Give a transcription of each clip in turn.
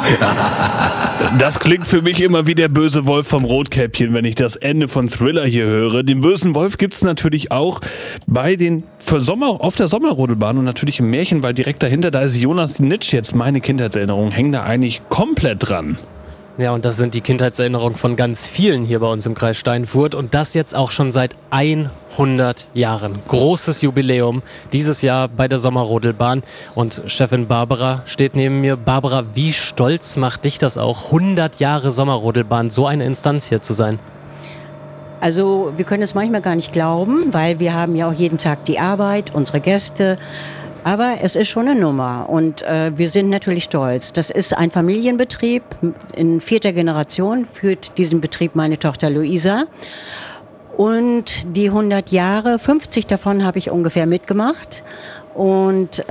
Das klingt für mich immer wie der böse Wolf vom Rotkäppchen, wenn ich das Ende von Thriller hier höre. Den bösen Wolf gibt's natürlich auch auf der Sommerrodelbahn und natürlich im Märchenwald direkt dahinter. Da ist Jonas Nitsch jetzt. Meine Kindheitserinnerungen hängen da eigentlich komplett dran. Ja, und das sind die Kindheitserinnerungen von ganz vielen hier bei uns im Kreis Steinfurt und das jetzt auch schon seit 100 Jahren. Großes Jubiläum dieses Jahr bei der Sommerrodelbahn und Chefin Barbara steht neben mir. Barbara, wie stolz macht dich das auch, 100 Jahre Sommerrodelbahn, so eine Instanz hier zu sein? Also wir können es manchmal gar nicht glauben, weil wir haben ja auch jeden Tag die Arbeit, unsere Gäste. Aber es ist schon eine Nummer und wir sind natürlich stolz. Das ist ein Familienbetrieb. In 4. Generation führt diesen Betrieb meine Tochter Luisa. Und die 100 Jahre, 50 davon habe ich ungefähr mitgemacht und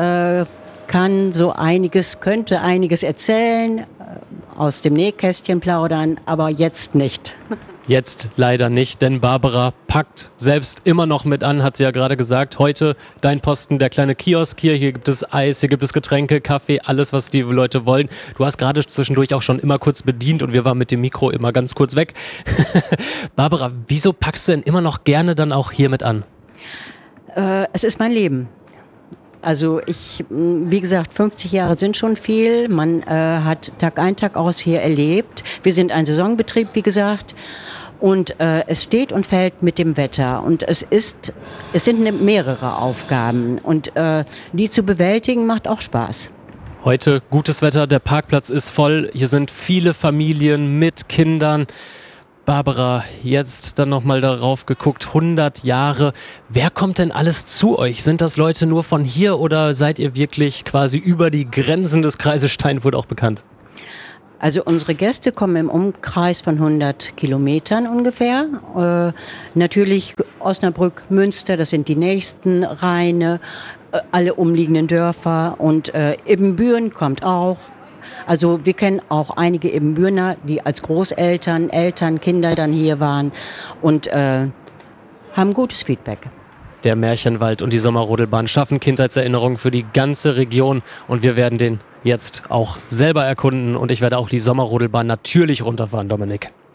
könnte einiges erzählen, aus dem Nähkästchen plaudern, aber jetzt nicht. Jetzt leider nicht, denn Barbara packt selbst immer noch mit an, hat sie ja gerade gesagt. Heute dein Posten, der kleine Kiosk hier gibt es Eis, hier gibt es Getränke, Kaffee, alles, was die Leute wollen. Du hast gerade zwischendurch auch schon immer kurz bedient und wir waren mit dem Mikro immer ganz kurz weg. Barbara, wieso packst du denn immer noch gerne dann auch hier mit an? Es ist mein Leben. Also wie gesagt, 50 Jahre sind schon viel. Man hat Tag ein, Tag aus hier erlebt. Wir sind ein Saisonbetrieb, wie gesagt. Und es steht und fällt mit dem Wetter. Und es sind mehrere Aufgaben. Und die zu bewältigen macht auch Spaß. Heute gutes Wetter, der Parkplatz ist voll. Hier sind viele Familien mit Kindern. Barbara, jetzt dann nochmal darauf geguckt, 100 Jahre. Wer kommt denn alles zu euch? Sind das Leute nur von hier oder seid ihr wirklich quasi über die Grenzen des Kreises Steinfurt auch bekannt? Also unsere Gäste kommen im Umkreis von 100 Kilometern ungefähr. Natürlich Osnabrück, Münster, das sind die nächsten Rheine, alle umliegenden Dörfer und Ibbenbüren kommt auch. Also wir kennen auch einige Ibbenbürener, die als Großeltern, Eltern, Kinder dann hier waren und haben gutes Feedback. Der Märchenwald und die Sommerrodelbahn schaffen Kindheitserinnerungen für die ganze Region und wir werden den jetzt auch selber erkunden und ich werde auch die Sommerrodelbahn natürlich runterfahren, Dominik.